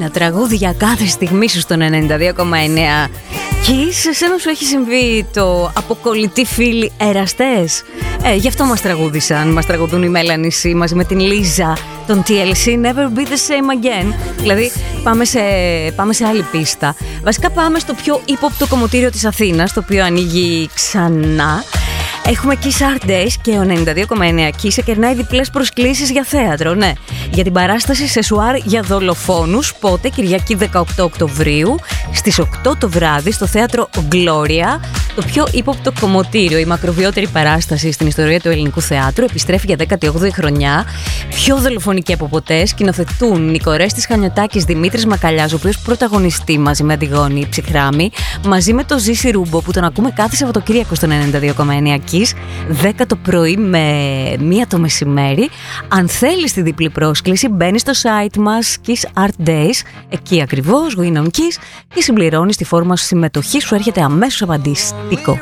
νέα τραγούδια κάθε στιγμή σου στον 92,9. Και σε εσένα σου έχει συμβεί το αποκολλητοί φίλοι εραστές? Γι' αυτό μας τραγούδισαν. Μας τραγουδούν η Μέλανη Σι μαζί με την Λίζα, τον TLC, Never Be The Same Again. Δηλαδή πάμε σε άλλη πίστα. Βασικά πάμε στο πιο ύποπτο κομμωτήριο της Αθήνας, το οποίο ανοίγει ξανά. Έχουμε Kiss Art Days και ο 92,9 Kiss κερνάει διπλές προσκλήσεις για θέατρο, ναι. Για την παράσταση Σεσουάρ για δολοφόνους, πότε, Κυριακή 18 Οκτωβρίου, στις 8 το βράδυ, στο θέατρο Gloria. Το πιο ύποπτο κομμωτήριο, η μακροβιότερη παράσταση στην ιστορία του ελληνικού θεάτρου, επιστρέφει για 18η χρονιά. Πιο δολοφονική από ποτέ, σκηνοθετούν Νίκο Ρέστης Χανιωτάκης, Δημήτρης Μακαλιάς, ο οποίος πρωταγωνιστεί μαζί με Αντιγόνη Ψυχράμη, μαζί με τον Ζήση Ρούμπο, που τον ακούμε κάθε Σαββατοκύριακο στον 92,9 Kiss, 10 το πρωί με 1 το μεσημέρι. Αν θέλεις τη διπλή πρόσκληση, μπαίνεις στο site μας Kiss Art Days, εκεί ακριβώς, Win on Kiss, και συμπληρώνεις τη φόρμα συμμετοχής, σου έρχεται αμέσως απαντηστικό.